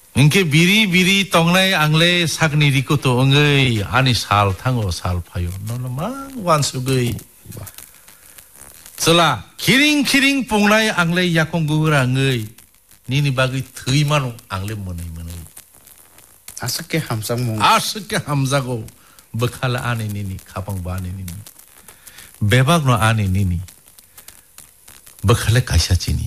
인게 비리 동네 앙레 사그니리고 또 응의 아니 살 탕어 살 파요 너는 막 완수의 설라 기링 봉나의 앙레 약공구랑의 니니 바기 더이만 앙레 뭐네 아스케 함상몽 아스케 함자고 버칼라 아니 니니 가방바 아니 니니 베박노 아니 니니 버칼레 가샤지니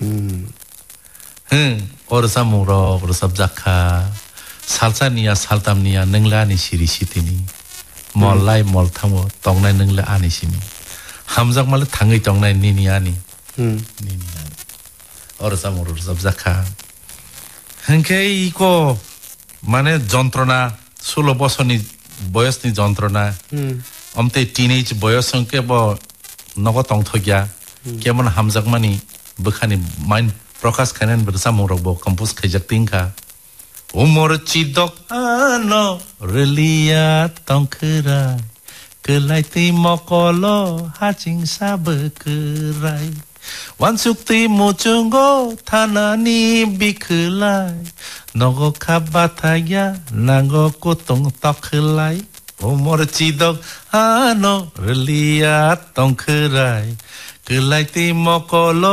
어르사 무러 어르사 자카 살사니야 살담니야 능라니 시리시티니 몰라이 몰타모 동네 능라 아니시니 함작 말로 당의 동네 니니 아니 니니 어르사 무러 어르사 자카 흔게 이거 만에 যন্ত্রণা 16 বছরনি বয়সনি যন্ত্রণা 엄때 টিনেজ বয়স সংকে ব নগ তংথগিয়া কেমন হামজাক মানি বখানি মাইন্ড প্রকাশ খানেন বরসা মোরব কম্পোজ খাইজাকতিংখা উমর চিদক আনো রেলিয়া তংখরা কলাইতি মকল হাচিং সাবকরাই 완숙티 모중고 타나니 비클라이 너고 카바타야 난고 꼬똥 떡클라이 오모르치덕 하노 릴리아 똥크라이 클라이티 모콜로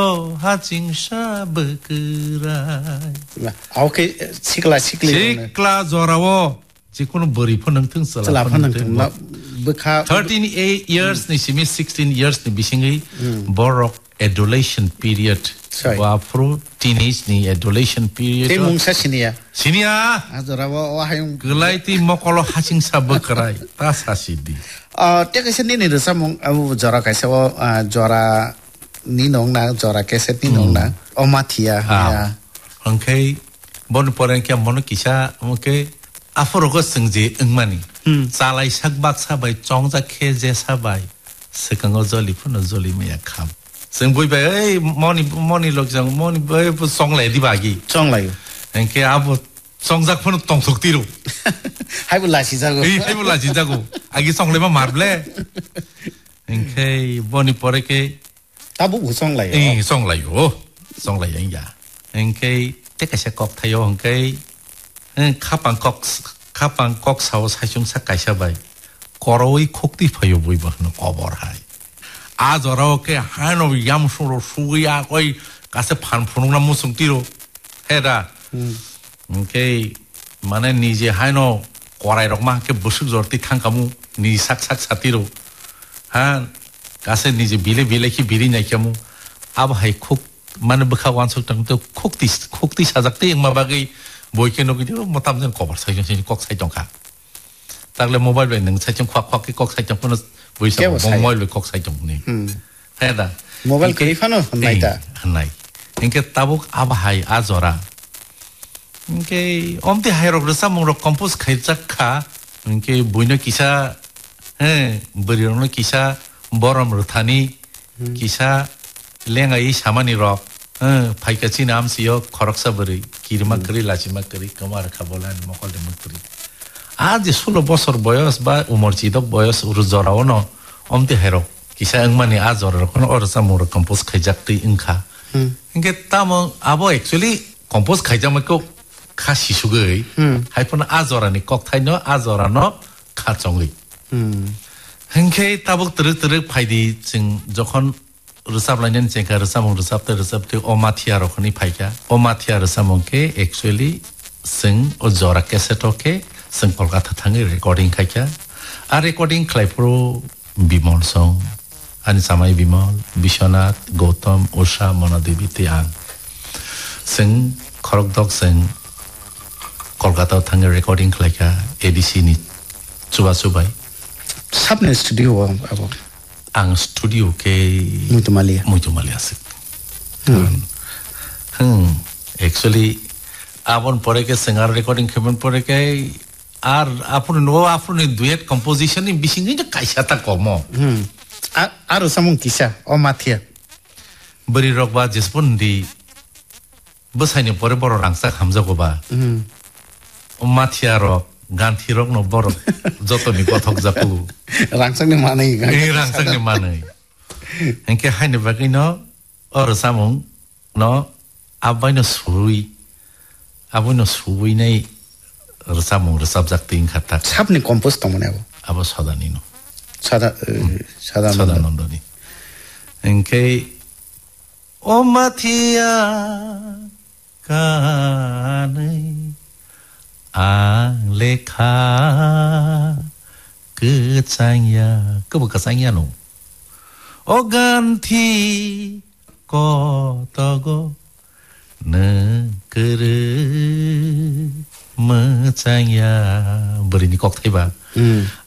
하징샤브크라이 오케이 시클라 조라워 지코는 버리 퍼능 튼슬라 퍼능 튼 13 years ni simi 16 years ni bisingi borok adolescent period wa pro teenage ni adolescent period te mungsa sinia azora wa hayung gelaiti mokolo hasing sabakrai ta sasidi te kaise ni ni samung abu jora kaise wa jora ni nong na jora kaise ni nong na omathia ya okay bon poren kya mon kisa okay afro ko singji engmani salai sakbak sabai chongja kheje sabai sekang joli phun joli meya kham sing boi bai ei moni lok jang moni bai song lai di bagi song lai enke abo songjak phun tong thok tiru hai bula si jago agi song le ma marble enke boni pore ke tabu song lai song lai yang ya enke tekase kok thayo enke 카방 꼭 사오 사중 사까샤바이 거로이 콕디 파요 보이바는 거버하이 아저렇게 하노 얌수로 수야 거의 가서 판푸는나 무슨 띠로 해라 오케이 만에 니제 하노 거라이럭만 게 무슨 저렇게 탕가무 니 삭삭 사띠로 한 가서 니제 빌레키 비리냐켜무 아바하이 콕 만에 버카 완속 땅도 콕디 사작대 ing마바기 뭐이게 노기죠 뭐 담는 거버 사이정신이 꼭 사이정가 딱래 모바일 왜 능사정 콱콱 꼭 사이정 끊어 보이서 모바일 꼭 사이정네 해다 모바일 게이파노 한나이다 한나이 인게 따복 아바하이 아조라 인게 엄티 하이로 그래서 뭐로 컴포스 카이작카 인게 보이는 기사 버리는 기사 버럼으로 타니 기사 랭아이 샤마니로 파이까지 남시요 거럭사버리 기르막거리 라지막거리 그말 가볼란 먹을 먹거리 아지 술로 버서 보여스 바 우머지도 보여스 우르저라오노 엄대 해로 기사 응만이 아저로 건 어르사 모르 컴포스 카이작티 인카 이게 따모 아보 액츄얼리 컴포스 카이작마고 카시수거이 하이폰 아저라니 꼭 타이노 아저라노 카정의 흔케 따복 드르드르 파이디 증 저건 르삽라년 제가 르사몽 르삽때 오마티아로 거니 파이가 오마티아 르사몽게 액츄얼리 싱 오조라 캐세토케 싱 콜카타 탕이 레코딩 카이가 아 레코딩 클라이프로 비몰송 아니 사마이 비몰 비쇼나থ গৌতম 오샤 모나데비 티안 싱 খড়গদক 싱 콜카타 탕이 레코딩 클라이가 에디시니 추바추바이 삽네 스튜디오 아보 ang studio ke muito malia sik actually apon pore ke singer recording kemen pore ke ar apun duet composition ni bisingi je kaisa ta komo ar samung kisa omathia beri rock ba jespun di besani pore boro rangsa hamjago ba omathia rock ganti rock no boro joto ni kothok japu rangsang ni manai enke haine bagino or samung no abai no sui 아버는 수위네 르사몽 르삽작팅 같다. 삽니 컴포스 때문에고. 아버 서다니노. 사다논더니. 엔케 오마티야 가네 알레카 그짱야 그뭐가짱야노 오간티 꼬떠고 너그르 뭐짱야 버리니 꼭 해봐